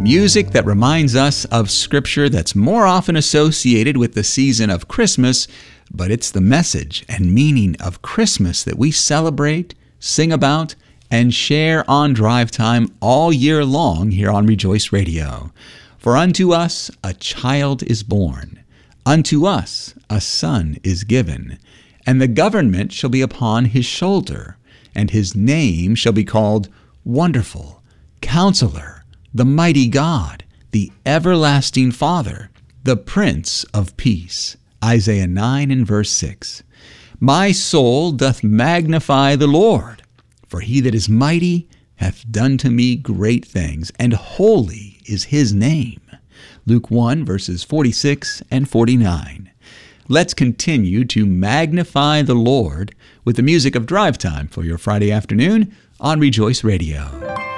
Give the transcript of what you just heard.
Music that reminds us of Scripture that's more often associated with the season of Christmas, but it's the message and meaning of Christmas that we celebrate, sing about, and share on Drive Time all year long here on Rejoice Radio. For unto us a child is born, unto us a son is given, and the government shall be upon his shoulder, and his name shall be called Wonderful, Counselor, the Mighty God, the Everlasting Father, the Prince of Peace. Isaiah 9 and verse 6. My soul doth magnify the Lord, for he that is mighty hath done to me great things, and holy is his name. Luke 1 verses 46 and 49. Let's continue to magnify the Lord with the music of Drive Time for your Friday afternoon on Rejoice Radio.